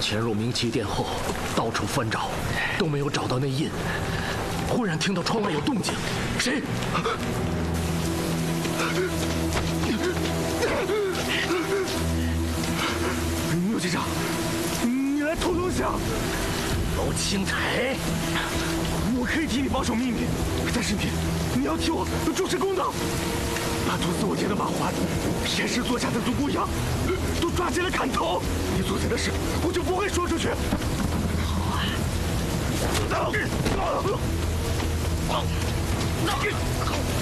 潜入明奇殿后，到处翻找，都没有找到那印。忽然听到窗外有动静，谁？ 陆局长，你来偷东西啊？ 娄青台， 我可以替你保守秘密，但是你要替我主持公道，把毒死我爹的马环、骗尸作假的独孤阳都抓起来砍头。你做下的事，我就不会说出去。好啊。